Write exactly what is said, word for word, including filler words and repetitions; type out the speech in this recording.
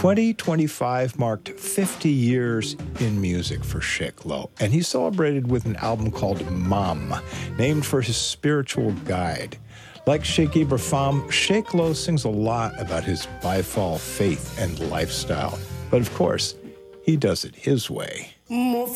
twenty twenty-five marked fifty years in music for Sheik Lo, and he celebrated with an album called Mam, named for his spiritual guide. Like Sheikh Ibrahim, Sheik Lo sings a lot about his Baifal faith and lifestyle, but of course, he does it his way.